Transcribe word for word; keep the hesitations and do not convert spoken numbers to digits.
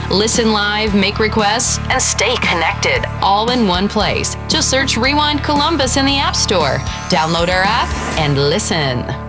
Listen live, make requests, and stay connected all in one place. Just search Rewind Columbus in the App Store. Download our app and listen.